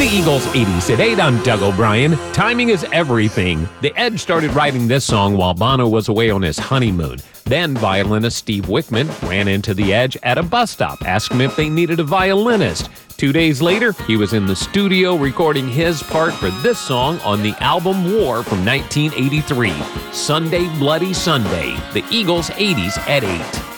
The Eagles 80s at 8. I'm Doug O'Brien. Timing is everything. The Edge started writing this song while Bono was away on his honeymoon. Then violinist Steve Wickman ran into The Edge at a bus stop, asked him if they needed a violinist. 2 days later, he was in the studio recording his part for this song on the album War from 1983. Sunday Bloody Sunday. The Eagles 80s at 8.